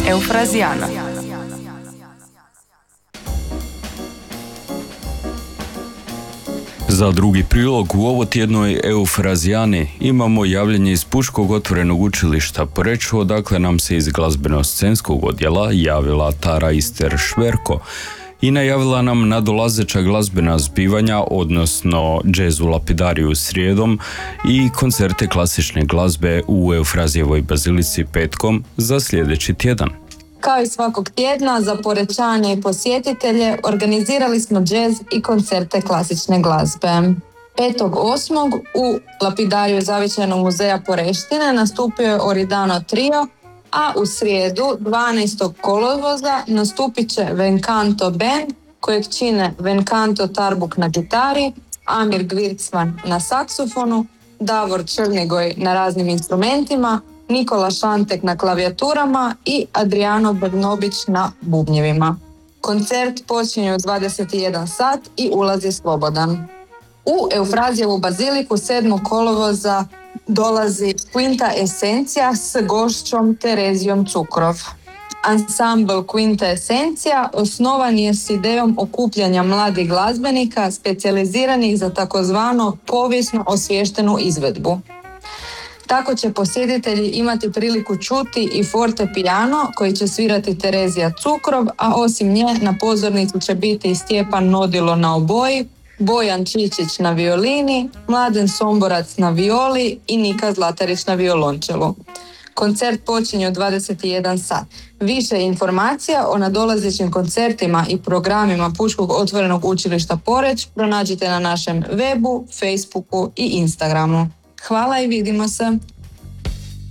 Eufrazijana. Za drugi prilog u ovotjednoj Eufrazijani imamo javljanje iz Pučkog otvorenog učilišta Poreč, odakle nam se iz glazbeno-scenskog odjela javila Tara Ister-Šverko i najavila nam nadolazeća glazbena zbivanja, odnosno džez u Lapidariju srijedom i koncerte klasične glazbe u Eufrazijevoj bazilici petkom za sljedeći tjedan. Kao i svakog tjedna, za Porečane i posjetitelje organizirali smo džez i koncerte klasične glazbe. 5.8. u Lapidariju Zavičajnog muzeja Poreštine nastupio je Oridano trio, a u srijedu 12. kolovoza nastupit će Venkanto band, kojeg čine Venkanto Tarbuk na gitari, Amir Gvircman na saksofonu, Davor Črnigoj na raznim instrumentima, Nikola Šantek na klavijaturama i Adriano Brnobić na bubnjevima. Koncert počinje u 21 sat i ulaz je slobodan. U Eufrazijevu baziliku 7. kolovoza dolazi Quinta Esencija s gošćom Terezijom Cukrov. Ansambl Quinta Esencija osnovan je s idejom okupljanja mladih glazbenika specijaliziranih za takozvano povijesno osviještenu izvedbu. Tako će posjetitelji imati priliku čuti i forte piano koji će svirati Terezija Cukrov, a osim nje na pozornici će biti i Stjepan Nodilo na oboji, Bojan Čičić na violini, Mladen Somborac na violi i Nika Zlatarić na violončelu. Koncert počinje u 21 sat. Više informacija o nadolazećim koncertima i programima Pučkog otvorenog učilišta Poreč pronađite na našem webu, Facebooku i Instagramu. Hvala i vidimo se!